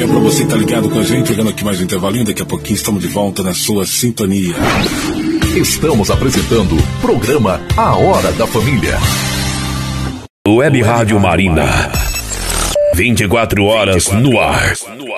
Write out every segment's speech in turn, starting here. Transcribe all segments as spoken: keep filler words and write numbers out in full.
Família, pra você que tá ligado com a gente, pegando aqui mais um intervalinho, daqui a pouquinho estamos de volta na sua sintonia. Estamos apresentando o programa A Hora da Família. Web Rádio Marina, vinte e quatro horas no ar.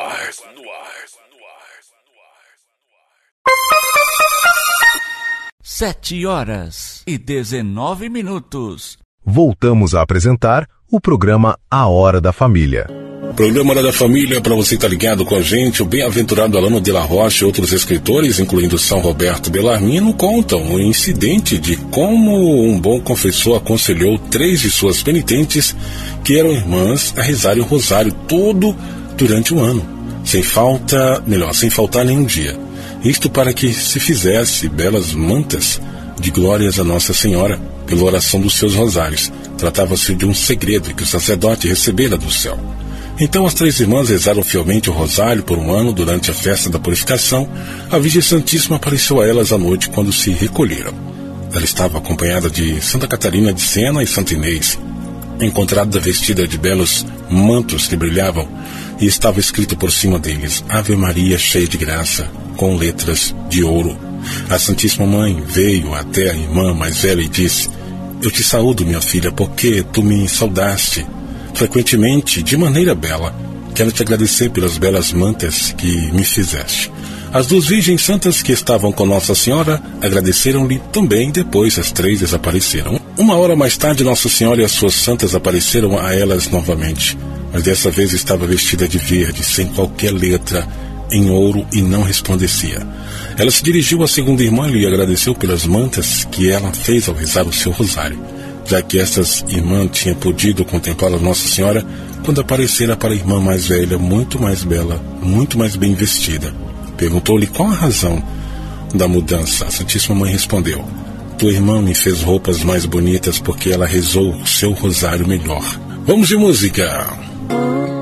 Sete horas e dezenove minutos. Voltamos a apresentar o programa A Hora da Família. Programa Hora da Família, para você que tá ligado com a gente, o bem-aventurado Alano de la Rocha e outros escritores, incluindo São Roberto Bellarmino, contam o incidente de como um bom confessor aconselhou três de suas penitentes, que eram irmãs, a rezarem o rosário todo durante um ano, sem falta, melhor, sem faltar nenhum dia. Isto para que se fizesse belas mantas de glórias a Nossa Senhora pela oração dos seus rosários. Tratava-se de um segredo que o sacerdote recebera do céu. Então as três irmãs rezaram fielmente o rosário por um ano durante a festa da purificação. A Virgem Santíssima apareceu a elas à noite quando se recolheram. Ela estava acompanhada de Santa Catarina de Sena e Santa Inês, encontrada vestida de belos mantos que brilhavam, e estava escrito por cima deles: Ave Maria, cheia de graça, com letras de ouro. A Santíssima Mãe veio até a irmã mais velha e disse: Eu te saúdo, minha filha, porque tu me saudaste frequentemente de maneira bela. Quero te agradecer pelas belas mantas que me fizeste. As duas virgens santas que estavam com Nossa Senhora agradeceram-lhe também. Depois as três desapareceram. Uma hora mais tarde, Nossa Senhora e as suas santas apareceram a elas novamente, mas dessa vez estava vestida de verde, sem qualquer letra, em ouro, e não resplandecia. Ela se dirigiu à segunda irmã e lhe agradeceu pelas mantas que ela fez ao rezar o seu rosário, já que estas irmãs tinham podido contemplar a Nossa Senhora quando aparecera para a irmã mais velha, muito mais bela, muito mais bem vestida. Perguntou-lhe qual a razão da mudança. A Santíssima Mãe respondeu: Tua irmã me fez roupas mais bonitas porque ela rezou o seu rosário melhor. Vamos de música!